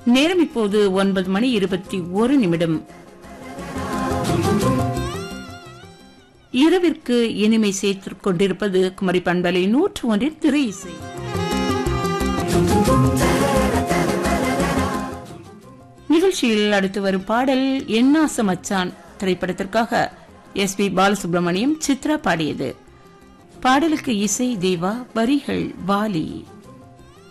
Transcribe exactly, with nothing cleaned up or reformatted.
நேரம் இப்போது ஒன்பது மணி இருபத்தி ஒரு நிமிடம். இரவிற்கு இனிமை சேர்த்துக் கொண்டிருப்பது குமரி பண்பலை நூற்று ஒன்றின் திரை இசை. நிகழ்ச்சியில் அடுத்து வரும் பாடல் என்னாச மச்சான் திரைப்படத்திற்காக எஸ் பி பாலசுப்ரமணியம் சித்ரா பாடியது. பாடலுக்கு இசை தேவா, வரிகள் வாலி.